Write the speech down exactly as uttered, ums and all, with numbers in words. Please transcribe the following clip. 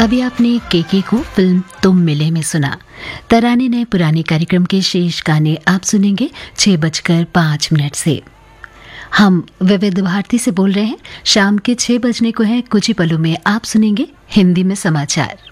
अभी आपने केके को फिल्म तुम मिले में सुना। तराने नए पुराने कार्यक्रम के शेष गाने आप सुनेंगे छह बजकर पाँच मिनट से। हम विविध भारती से बोल रहे हैं। शाम के छह बजने को है, कुछ ही पलों में आप सुनेंगे हिंदी में समाचार।